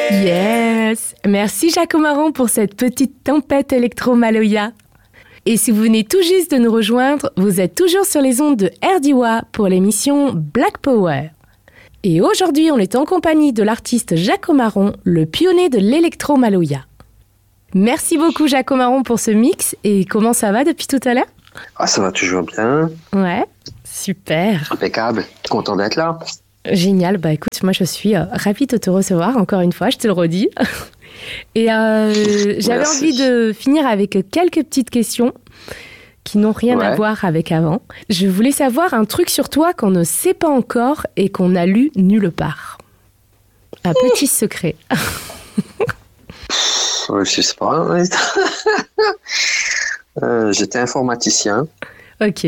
Yes! Merci Jacques Omaron pour cette petite tempête électro-maloya. Et si vous venez tout juste de nous rejoindre, vous êtes toujours sur les ondes de RDWA pour l'émission Black Power. Et aujourd'hui, on est en compagnie de l'artiste Jacques Omaron, le pionnier de l'électro-maloya. Merci beaucoup Jacques Omaron pour ce mix. Et comment ça va depuis tout à l'heure? Ah, ça va toujours bien. Ouais, super. Impeccable. Content d'être là. Génial. Bah écoute, moi je suis ravie de te recevoir encore une fois, je te le redis. Et j'avais envie de finir avec quelques petites questions qui n'ont rien à voir avec avant. Je voulais savoir un truc sur toi qu'on ne sait pas encore et qu'on n'a lu nulle part. Un petit secret. Je sais pas. J'étais informaticien. Ok.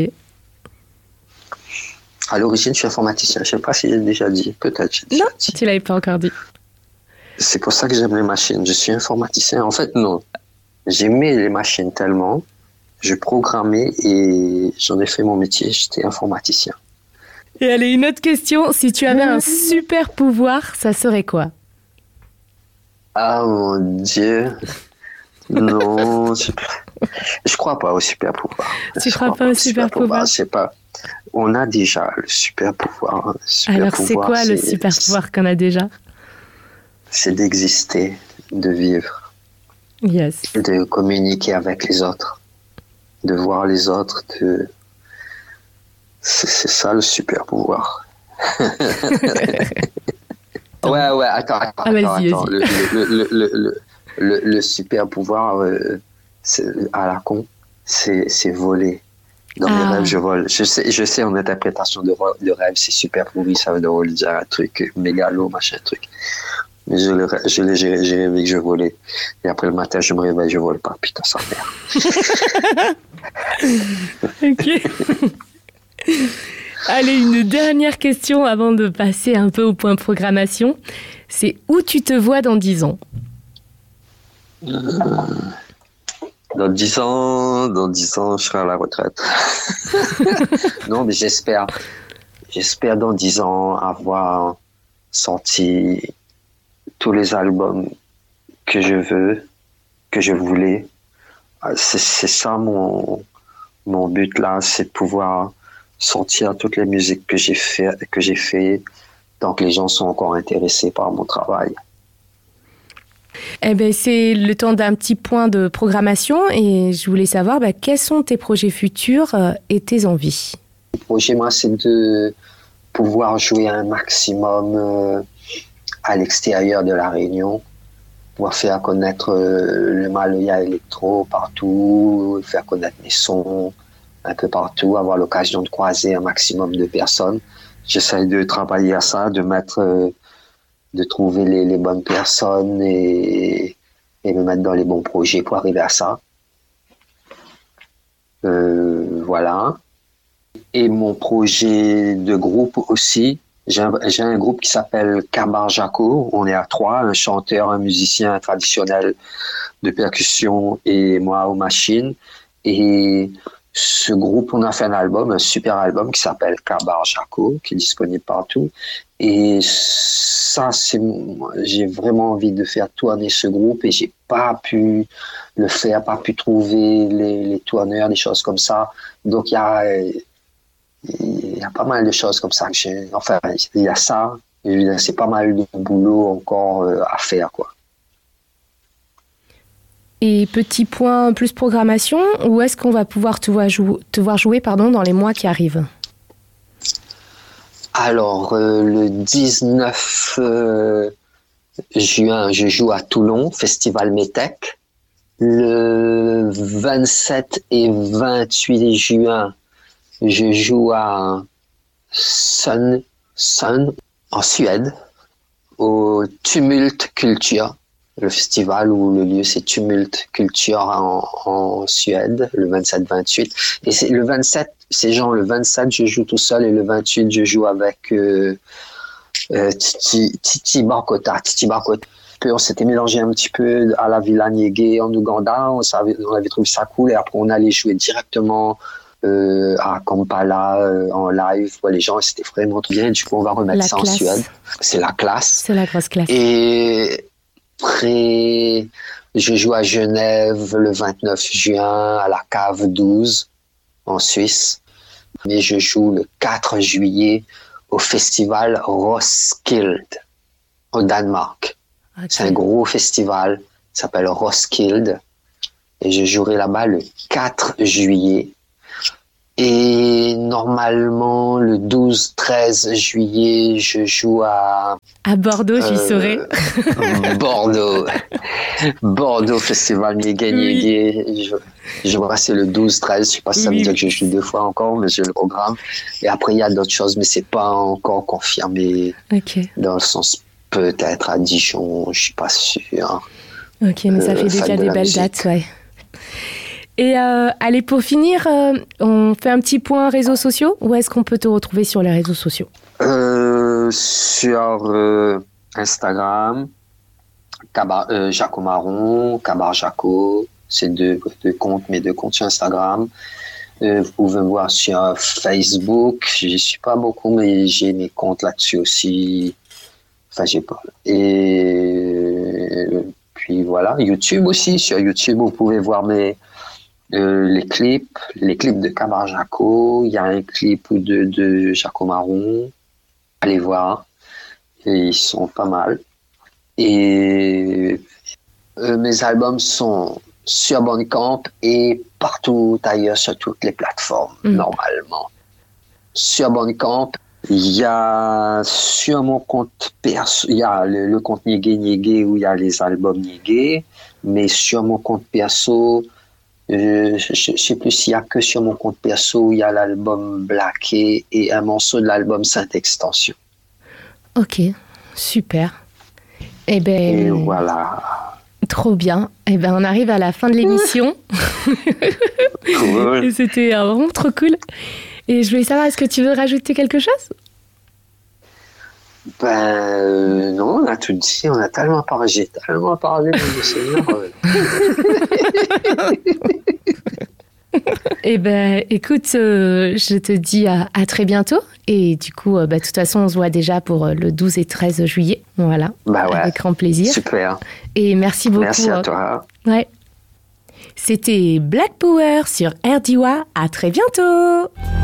À l'origine, je suis informaticien. Je sais pas si j'ai déjà dit. Peut-être j'ai déjà dit. Tu l'avais pas encore dit. C'est pour ça que j'aime les machines. Je suis informaticien. En fait, non. J'aimais les machines tellement. Je programmais et j'en ai fait mon métier. J'étais informaticien. Et allez, une autre question. Si tu avais un super pouvoir, ça serait quoi? Ah mon Dieu. Non. Je crois pas au super pouvoir. Tu crois pas au super pouvoir? Je sais pas. On a déjà le super pouvoir. Alors, c'est quoi le super pouvoir qu'on a déjà? C'est d'exister, de vivre. Yes. De communiquer avec les autres. De voir les autres. C'est ça le super pouvoir. Ouais, attends. Vas-y. Le super pouvoir à la con, c'est voler. Dans mes rêves, je vole. Je sais, en interprétation de rêve, c'est super pourri, ça veut dire un truc mégalo, machin truc. Mais j'ai rêvé que je volais. Et après le matin, je me réveille, je vole pas. Putain, ça merde. Ok. Allez, une dernière question avant de passer un peu au point programmation. C'est où tu te vois dans 10 ans? Dans 10 ans, je serai à la retraite. Non, mais j'espère dans 10 ans avoir sorti tous les albums que je veux, que je voulais. C'est ça mon but là, c'est de pouvoir sortir toutes les musiques que j'ai fait, tant que les gens sont encore intéressés par mon travail. Eh ben, c'est le temps d'un petit point de programmation et je voulais savoir quels sont tes projets futurs et tes envies. Le projet, moi, c'est de pouvoir jouer un maximum à l'extérieur de la Réunion, pouvoir faire connaître le Maloya électro partout, faire connaître mes sons un peu partout, avoir l'occasion de croiser un maximum de personnes. J'essaie de travailler à ça, de trouver les bonnes personnes et me mettre dans les bons projets pour arriver à ça. Voilà. Et mon projet de groupe aussi, j'ai un groupe qui s'appelle Kabar Jaco. On est à 3, un chanteur, un musicien traditionnel de percussion et moi aux machines. Et ce groupe, on a fait un super album qui s'appelle Kabar Jaco, qui est disponible partout. Et ça, j'ai vraiment envie de faire tourner ce groupe et j'ai pas pu le faire, pas pu trouver les tourneurs, des choses comme ça. Donc, il y a pas mal de choses comme ça que il y a ça. C'est pas mal de boulot encore à faire, quoi. Et petit point plus programmation, où est-ce qu'on va pouvoir te voir jouer dans les mois qui arrivent? Alors, le 19 juin, je joue à Toulon, Festival Metec. Le 27 et 28 juin, je joue à Sun en Suède, au Tumult Culture. Le festival où le lieu c'est Tumult Culture en Suède, le 27-28. Et c'est le 27, le 27 je joue tout seul et le 28 je joue avec Titi Barkota. On s'était mélangé un petit peu à la Villa Nyege en Ouganda, on avait trouvé ça cool et après on allait jouer directement à Kampala en live. Les gens c'était vraiment bien, du coup on va remettre ça en Suède. C'est la classe. C'est la grosse classe. Et je joue à Genève le 29 juin à la Cave 12 en Suisse. Mais je joue le 4 juillet au festival Roskilde au Danemark. Okay. C'est un gros festival, ça s'appelle Roskilde. Et je jouerai là-bas le 4 juillet. Et normalement, le 12-13 juillet, je joue à Bordeaux, j'y serai. Bordeaux, Festival Niégué. Je vois, c'est le 12-13. Je sais pas si ça veut dire que je joue 2 fois encore, mais j'ai le programme. Et après, il y a d'autres choses, mais c'est pas encore confirmé. Okay. Dans le sens, peut-être à Dijon, je suis pas sûr. Ok, mais ça fait déjà des belles dates, ouais. Et allez, pour finir, on fait un petit point réseaux sociaux. Où est-ce qu'on peut te retrouver sur les réseaux sociaux? Sur Instagram, Jaco Marron, Kabar Jaco, c'est deux comptes, mes 2 comptes sur Instagram. Vous pouvez me voir sur Facebook. Je suis pas beaucoup, mais j'ai mes comptes là-dessus aussi. Enfin, j'ai pas. Et puis voilà, YouTube aussi. Sur YouTube, vous pouvez voir les clips de Kabar Jaco. Il y a un clip de Jaco Marron. Allez voir. Et ils sont pas mal. Et mes albums sont sur Bandcamp et partout ailleurs sur toutes les plateformes, normalement. Sur Bandcamp, il y a sur mon compte perso, il y a le compte Niégué où il y a les albums Niégué, mais sur mon compte perso, je sais plus s'il y a que sur mon compte perso où il y a l'album Blacké et un morceau de l'album Sainte Extension. Ok, super. Et voilà. Trop bien. On arrive à la fin de l'émission. Cool. Et c'était vraiment trop cool. Et je voulais savoir, est-ce que tu veux rajouter quelque chose? Non, on a tout dit. On a tellement parlé. J'ai tellement parlé de Seigneur. Écoute, je te dis à très bientôt. Et du coup, de toute façon, on se voit déjà pour le 12 et 13 juillet. Voilà. Bah ouais. Avec grand plaisir. Super. Et merci beaucoup. Merci à toi. Ouais. C'était Black Power sur RDY. À très bientôt.